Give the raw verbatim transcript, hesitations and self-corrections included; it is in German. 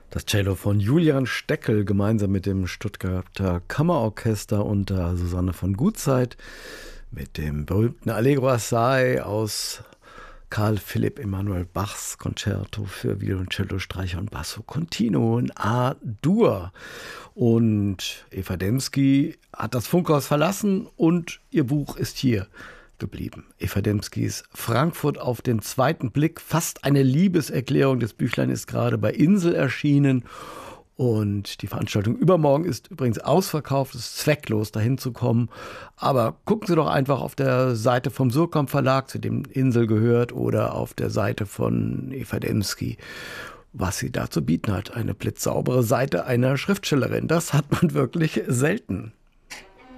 Das Cello von Julian Steckel gemeinsam mit dem Stuttgarter Kammerorchester unter Susanne von Gutzeit mit dem berühmten Allegro Assai aus Karl Philipp Emanuel Bachs Konzerto für Violoncello, Streicher und Basso Continuo in A-Dur. Und Eva Demski hat das Funkhaus verlassen und ihr Buch ist hier geblieben. Eva Demskis Frankfurt auf den zweiten Blick, fast eine Liebeserklärung. Das Büchlein ist gerade bei Insel erschienen und die Veranstaltung übermorgen ist übrigens ausverkauft. Es ist zwecklos, dahin zu kommen. Aber gucken Sie doch einfach auf der Seite vom Surkamp Verlag, zu dem Insel gehört, oder auf der Seite von Eva Demski, was sie da zu bieten hat. Eine blitzsaubere Seite einer Schriftstellerin. Das hat man wirklich selten.